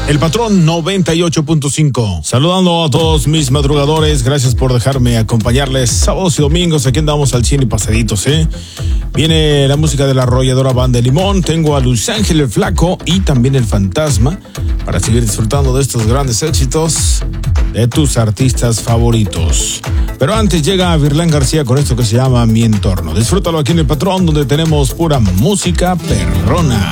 El Patrón 98.5. Saludando a todos mis madrugadores, gracias por dejarme acompañarles sábados y domingos. Aquí andamos al cine pasaditos, Viene la música de la arrolladora Banda de Limón. Tengo a Luis Ángel el Flaco y también el Fantasma para seguir disfrutando de estos grandes éxitos de tus artistas favoritos. Pero antes llega Virlán García con esto que se llama Mi Entorno. Disfrútalo aquí en el Patrón, donde tenemos pura música perrona.